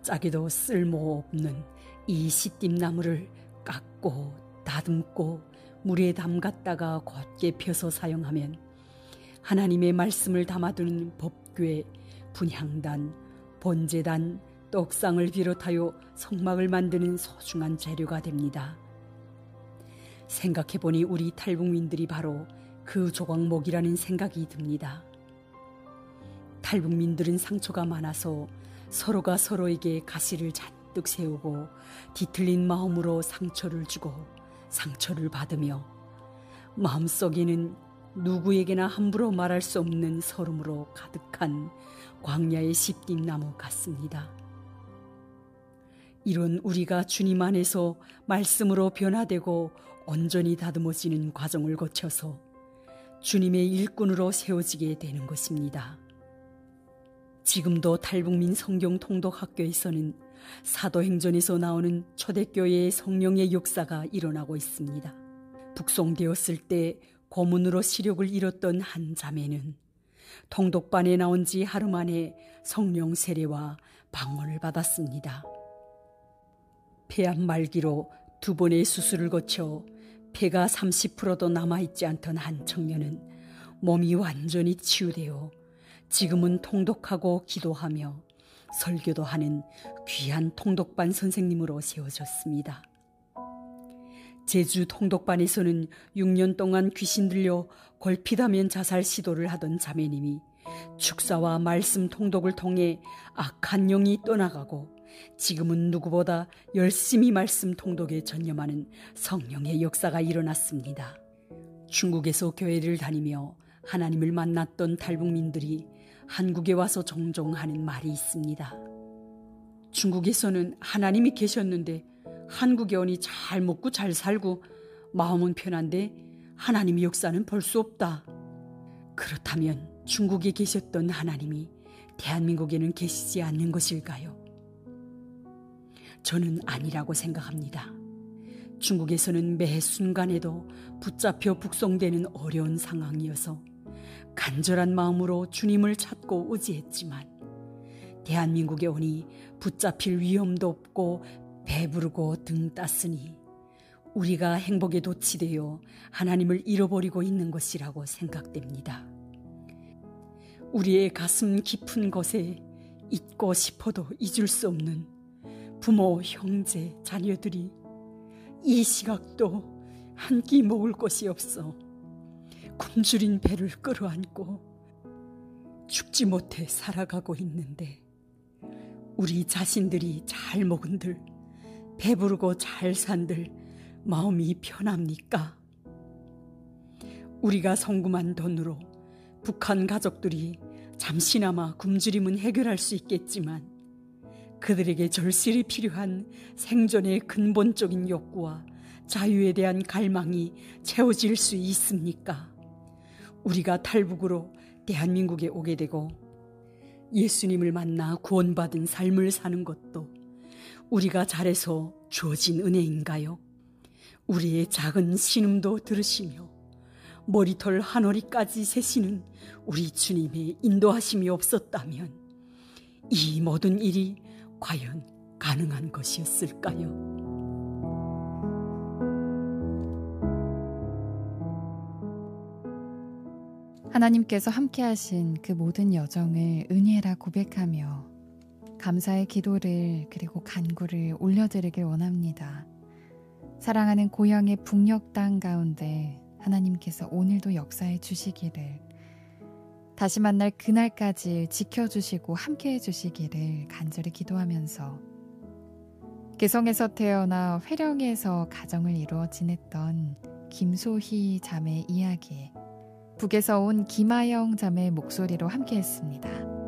짜게도 쓸모없는 이 시띠나무를 깎고 다듬고 물에 담갔다가 곧게 펴서 사용하면 하나님의 말씀을 담아두는 법궤, 분향단, 번제단, 떡상을 비롯하여 성막을 만드는 소중한 재료가 됩니다. 생각해보니 우리 탈북민들이 바로 그 조각목이라는 생각이 듭니다. 탈북민들은 상처가 많아서 서로가 서로에게 가시를 잔뜩 세우고 뒤틀린 마음으로 상처를 주고 상처를 받으며 마음속에는 누구에게나 함부로 말할 수 없는 서름으로 가득한 광야의 시띠나무 같습니다. 이런 우리가 주님 안에서 말씀으로 변화되고 온전히 다듬어지는 과정을 거쳐서 주님의 일꾼으로 세워지게 되는 것입니다. 지금도 탈북민 성경 통독 학교에서는 사도행전에서 나오는 초대교회의 성령의 역사가 일어나고 있습니다. 북송되었을 때 고문으로 시력을 잃었던 한 자매는 통독반에 나온 지 하루 만에 성령 세례와 방언을 받았습니다. 폐암 말기로 2번의 수술을 거쳐 폐가 30%도 남아있지 않던 한 청년은 몸이 완전히 치유되어 지금은 통독하고 기도하며 설교도 하는 귀한 통독반 선생님으로 세워졌습니다. 제주 통독반에서는 6년 동안 귀신 들려 골피다면 자살 시도를 하던 자매님이 축사와 말씀 통독을 통해 악한 영이 떠나가고 지금은 누구보다 열심히 말씀 통독에 전념하는 성령의 역사가 일어났습니다. 중국에서 교회를 다니며 하나님을 만났던 탈북민들이 한국에 와서 종종 하는 말이 있습니다. 중국에서는 하나님이 계셨는데 한국에 오니 잘 먹고 잘 살고 마음은 편한데 하나님의 역사는 볼 수 없다. 그렇다면 중국에 계셨던 하나님이 대한민국에는 계시지 않는 것일까요? 저는 아니라고 생각합니다. 중국에서는 매 순간에도 붙잡혀 북송되는 어려운 상황이어서 간절한 마음으로 주님을 찾고 의지했지만 대한민국에 오니 붙잡힐 위험도 없고 배부르고 등 땄으니 우리가 행복에 도취되어 하나님을 잃어버리고 있는 것이라고 생각됩니다. 우리의 가슴 깊은 곳에 잊고 싶어도 잊을 수 없는 부모, 형제, 자녀들이 이 시각도 한 끼 먹을 것이 없어 굶주린 배를 끌어안고 죽지 못해 살아가고 있는데 우리 자신들이 잘 먹은들 배부르고 잘 산들 마음이 편합니까? 우리가 송금한 돈으로 북한 가족들이 잠시나마 굶주림은 해결할 수 있겠지만 그들에게 절실히 필요한 생존의 근본적인 욕구와 자유에 대한 갈망이 채워질 수 있습니까? 우리가 탈북으로 대한민국에 오게 되고 예수님을 만나 구원받은 삶을 사는 것도 우리가 잘해서 주어진 은혜인가요? 우리의 작은 신음도 들으시며 머리털 한 올이까지 세시는 우리 주님의 인도하심이 없었다면 이 모든 일이 과연 가능한 것이었을까요? 하나님께서 함께하신 그 모든 여정을 은혜라 고백하며 감사의 기도를 그리고 간구를 올려드리길 원합니다. 사랑하는 고향의 북녘 땅 가운데 하나님께서 오늘도 역사해 주시기를, 다시 만날 그날까지 지켜주시고 함께해 주시기를 간절히 기도하면서 개성에서 태어나 회령에서 가정을 이루어 지냈던 김소희 자매 이야기, 북에서 온 김아영 자매의 목소리로 함께했습니다.